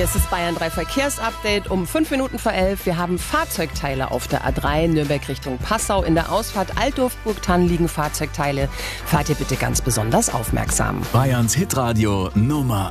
Hier ist das Bayern 3 Verkehrsupdate um 5 Minuten vor 11. Wir haben Fahrzeugteile auf der A3 Nürnberg Richtung Passau. In der Ausfahrt Altdorf-Burgthann liegen Fahrzeugteile. Fahrt ihr bitte ganz besonders aufmerksam. Bayerns Hitradio Nummer